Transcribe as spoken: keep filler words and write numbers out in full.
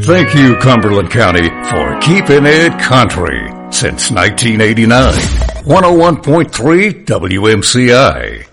Thank you, Cumberland County, for keeping it country since nineteen eighty-nine. one oh one point three W M C I.